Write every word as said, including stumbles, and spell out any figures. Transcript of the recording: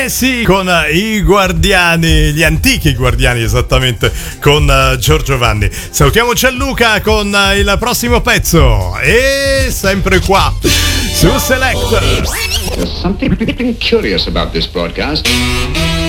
Eh sì, con i Guardiani, gli antichi Guardiani esattamente, con uh, Giorgio Vanni. Salutiamo Gianluca con uh, il prossimo pezzo e sempre qua su Select. There's something curious about this broadcast.